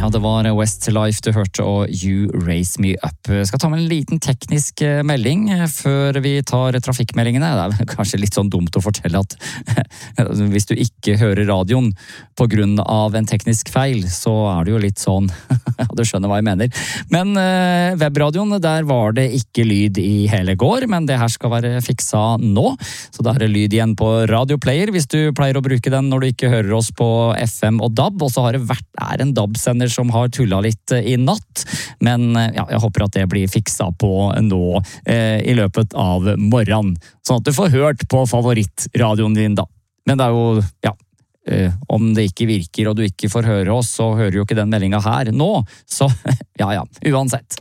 Ja, det var Westlife du hørte og You Raise Me Up. Jeg skal ta med en liten teknisk melding før vi tar trafikkmeldingene. Det er kanskje litt sånn dumt å fortelle at hvis du ikke hører radioen på grunn av en teknisk feil, så er det jo litt sånn, ja, du skjønner hva jeg mener. Men webradioen, der var det ikke lyd i hele går, men det her skal være fiksa nå. Så da er det lyd igjen på radioplayer hvis du pleier å bruke den når du ikke hører oss på FM og DAB, og så har det vært en DAB-sender som har tullet litt i natt, men ja, jeg håper at det blir fiksa på nå i løpet av morgenen, sånn at du får hørt på favorittradioen din da. Men det er jo, ja, om det ikke virker og du ikke får høre oss, så hører jo ikke den meldingen her nå, så ja, uansett.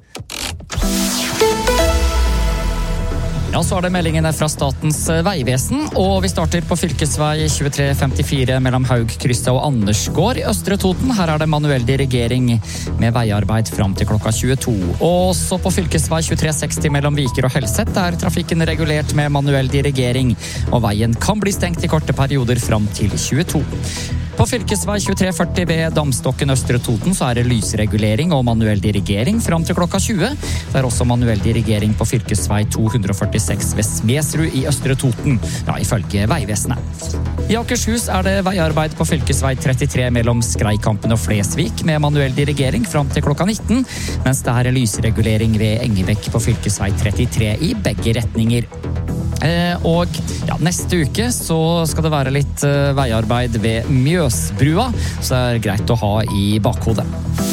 Ja, så er det meldingene fra Statens vegvesen, og vi starter på fylkesvei 2354 mellom Haugkrysset og Andersgård i Østre Toten. Her er det manuell dirigering med veiarbeid fram til klokka 22. Og så på fylkesvei 2360 mellom Viker og Helset er trafikken regulert med manuell dirigering, og veien kan bli stengt i korte perioder fram til 22. På fylkesvei 2340 ved Damstokken Østre Toten så er det lysregulering og manuell dirigering fram til klokka 20. Det er også manuell dirigering på fylkesvei 246 ved Smedsrud i Østre Toten, ja, ifølge Vegvesenet. I Akershus er det veiarbeid på fylkesvei 33 mellom Skreikampen og Flesvik med manuell dirigering fram til klokka 19, mens det er lysregulering ved Engebekk på fylkesvei 33 i begge retninger. Og ja, neste uke så skal det være litt veiarbeid ved Mjøsbrua, så det er greit å ha i bakhodet.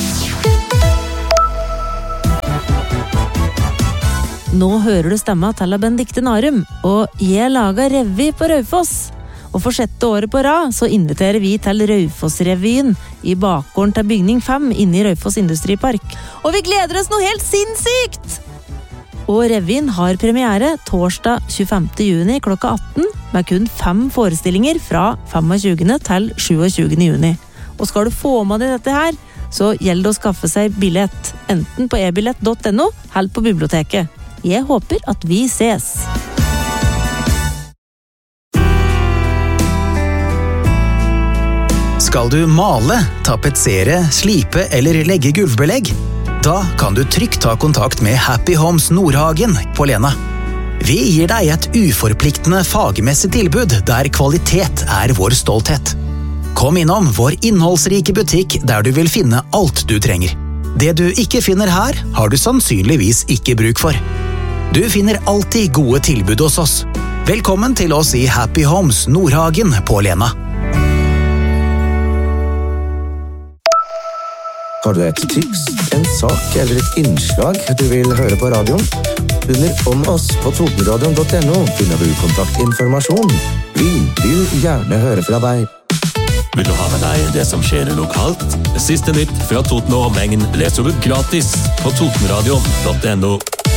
Nå hører du stemma til Benedikte Narum, og jeg lager revy på Raufoss. Og for 6. året på rad så inviterer vi til Raufoss-revyen i bakgården til bygning 5 inne i Raufoss Industripark. Og vi gleder oss noe helt sinnssykt! Og revyen har premiere torsdag 25. juni klokka 18, med kun 5 forestillinger fra 25. til 27. juni. Og skal du få med deg dette her, så gjelder det å skaffe seg billett, enten på ebillett.no eller på biblioteket. Jeg håper at vi ses! Skal du male, tapetsere, slipe eller legge gulvbelegg? Da kan du trygt ta kontakt med Happy Homes Nordhagen på Lena. Vi gir deg et uforpliktende fagmessig tilbud der kvalitet er vår stolthet. Kom innom vår innholdsrike butikk der du vil finne alt du trenger. Det du ikke finner her, har du sannsynligvis ikke bruk for. Du finner alltid gode tilbud hos oss. Velkommen til oss i Happy Homes Nordhagen på Lena. Har du et tips, en sak eller et innslag du vil høre på radioen? Under Om oss på totenradion.no finner du kontaktinformasjon. Vi vil gjerne høre fra deg. Vil du ha med deg det som skjer lokalt? Siste nytt fra Toten og omegn leser du gratis på totenradion.no.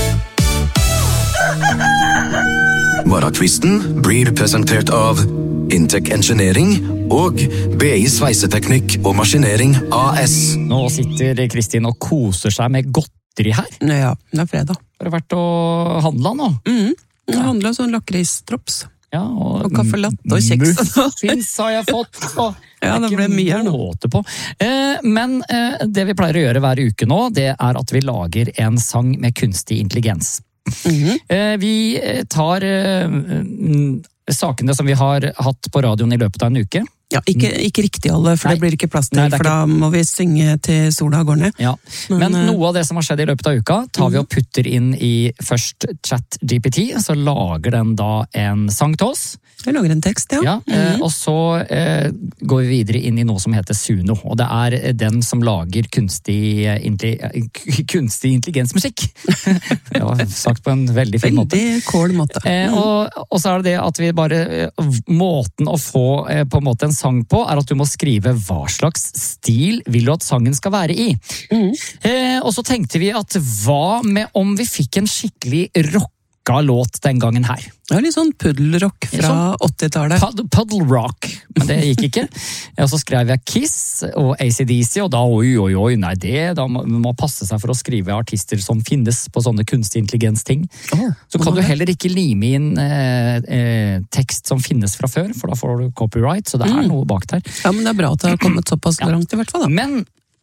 Morgenkvisten blir presentert av Intec Engineering og BI Sveiseteknikk og Maskinering AS. Nå sitter Kristin og koser seg med godteri her. Ja, det er fredag. Har det vært å handle nå? Jeg handlet sånn lakristrops. Ja, og kaffelatte og kjeks. Muffins har jeg fått. Ja, det ble mye her nå. Men det vi pleier å gjøre hver uke nå, det er at vi lager en sang med kunstig intelligens. Vi tar sakene som vi har hatt på radioen i løpet av en uke. Ja, ikke riktig alle, for det blir ikke plass til, for da må vi synge til sola går ned. Ja, men noe av det som har skjedd i løpet av uka, tar vi og putter inn i først ChatGPT, så lager den da en sang til oss. Jeg lager en tekst, ja. Og så går vi videre inn i noe som heter Suno, og det er den som lager kunstig intelligensmusikk. Det var sagt på en veldig fin måte. Veldig cool måte. Og så er det at vi bare, måten å få på en måte en sang på, er at du må skrive hva slags stil vil du at sangen skal være i. Og så tenkte vi at hva med om vi fikk en skikkelig rocka låt den gangen her? Ja, litt sånn puddelrock fra 80-tallet. Puddle rock, men det gikk ikke. Og så skrev jeg Kiss og AC/DC, og da nei, da må man passe seg for å skrive artister som finnes på sånne kunstig intelligens-ting. Så kan du heller ikke lime inn tekst som finnes fra før, for da får du copyright, så det er noe bak der. Ja, men det er bra at det har kommet såpass langt i hvert fall da. Men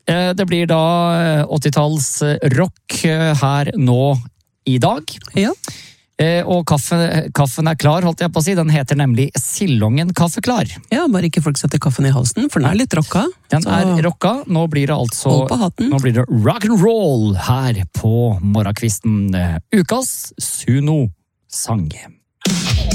Det blir da 80-talls rock her nå i dag. Ja. Og kaffen er klar, holdt jeg på å si. Den heter nemlig Sillongen kaffeklar. Ja, bare ikke folk setter kaffen i halsen, for den er litt rocka. Den er rocka. Nå blir det altså hold på hatten. Nå blir det rock and roll her på morgenkvisten. Ukas Suno-sang.